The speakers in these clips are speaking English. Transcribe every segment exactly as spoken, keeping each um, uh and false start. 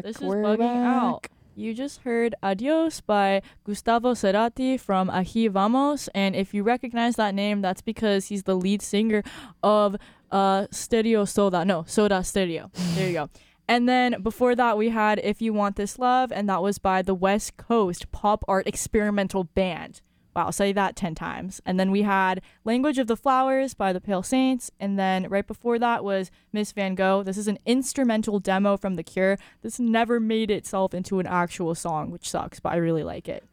back. This is We're bugging back. out. You just heard Adios by Gustavo Cerati from Ahi Vamos. And if you recognize that name, that's because he's the lead singer of uh, Stereo Soda. No, Soda Stereo. There you go. And then before that, we had If You Want This Love, and that was by the West Coast Pop Art Experimental Band. Wow, I'll say that ten times. And then we had Language of the Flowers by the Pale Saints. And then right before that was Miss Van Gogh. This is an instrumental demo from The Cure. This never made itself into an actual song, which sucks, but I really like it.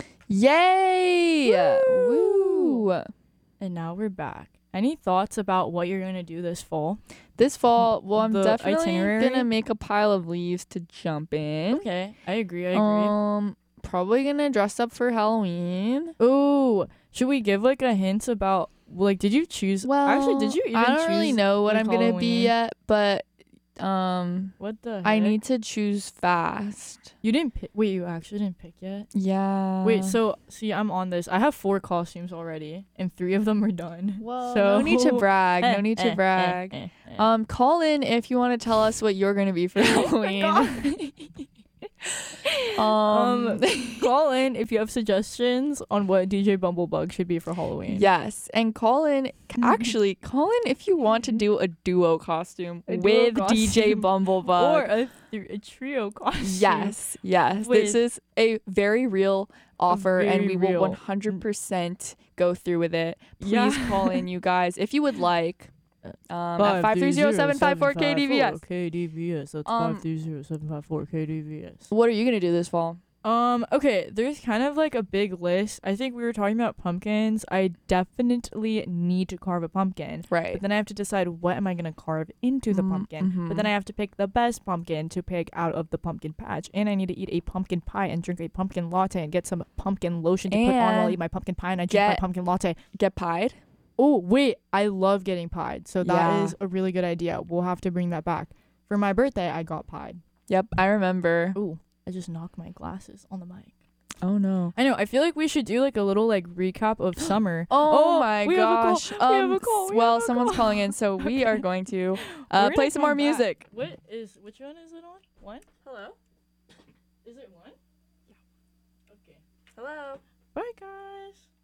Yay! Woo! Woo! And now we're back. Any thoughts about what you're going to do this fall? This fall, well, I'm The definitely itinerary? gonna make a pile of leaves to jump in. Okay, I agree, I agree. Um, probably gonna dress up for Halloween. Ooh, should we give like a hint about, like, did you choose? Well, actually, did you even I don't choose, really know what like, I'm gonna be Halloween? yet, but um, What the heck? I need to choose fast. You didn't pick. Wait, you actually didn't pick yet? Yeah. Wait, so see, I'm on this. I have four costumes already, and three of them are done. well, so no need to brag. No need Eh, to brag. eh, eh, eh. Um, call in if you want to tell us what you're gonna be for Halloween. um, Um, call in if you have suggestions on what D J Bumblebug should be for Halloween. yes, and call in. Actually, call in if you want to do a duo costume A duo with D J costume. Bumblebug. Or a, th- a trio costume. Yes, yes. With- this is a very real offer, and very we will real. one hundred percent go through with it. Please Yeah. call in, you guys, if you would like. Um, at five three zero seven five four K D V S. K D V S. That's Um, five three zero seven five four K D V S. What are you gonna do this fall? Um, okay, there's kind of like a big list. I think we were talking about pumpkins. I definitely need to carve a pumpkin. Right. But then I have to decide what am I going to carve into the Mm, pumpkin. mhm. But then I have to pick the best pumpkin to pick out of the pumpkin patch. And I need to eat a pumpkin pie and drink a pumpkin latte and get some pumpkin lotion to put on while I And eat my pumpkin pie and I drink my get- pumpkin latte. Get pied. Oh, wait, I love getting pied. So that is Yeah. a really good idea. We'll have to bring that back. For my birthday, I got pied. Yep, I remember. Ooh, I just knocked my glasses on the mic. Oh no. I know. I feel like we should do like a little like recap of summer. Oh, my we have a call. gosh. We have Um, a call. We well, have a someone's call. calling in, so we are going to uh, We're gonna play some come more back. music. What is? Which one is it on? One. Hello. Is it one? Yeah. Okay. Hello. Bye, guys.